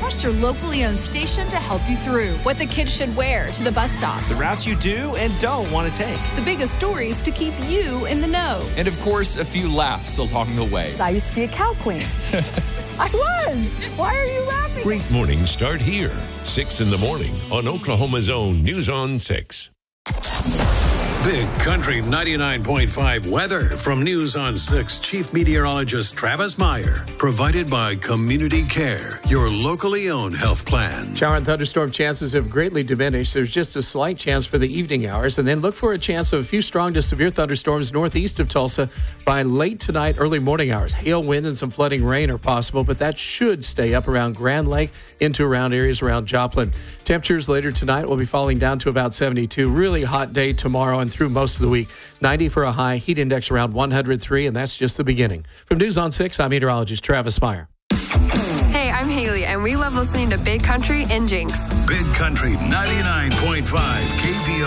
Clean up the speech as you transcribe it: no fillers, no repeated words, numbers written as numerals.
trust your locally owned station to help you through. What the kids should wear to the bus stop. The routes you do and don't want to take. The biggest stories to keep you in the know. And of course, a few laughs along the way. I used to be a cow queen. I was. Why are you laughing? Great mornings start here. 6 in the morning on Oklahoma's own News on 6. Big Country 99.5 weather from News on 6 Chief Meteorologist Travis Meyer. Provided by Community Care, your locally owned health plan. Shower and thunderstorm chances have greatly diminished. There's just a slight chance for the evening hours. And then look for a chance of a few strong to severe thunderstorms northeast of Tulsa by late tonight, early morning hours. Hail, wind, and some flooding rain are possible, but that should stay up around Grand Lake into around areas around Joplin. Temperatures later tonight will be falling down to about 72. Really hot day tomorrow and through most of the week. 90 for a high, heat index around 103, and that's just the beginning. From News on 6, I'm meteorologist Travis Meyer. Hey, I'm Haley, and we love listening to Big Country and Jinx. Big Country 99.5 KVO.